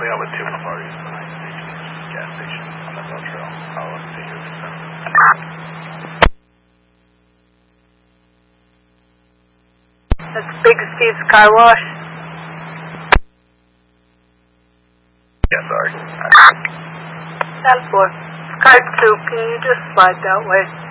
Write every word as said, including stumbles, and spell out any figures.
Actually, I with two parties behind station, gas station on the bus trail. I'll take your consent. That's Big Steve's Car Wash. Yeah, sorry. ten four. Card two, can you just slide that way?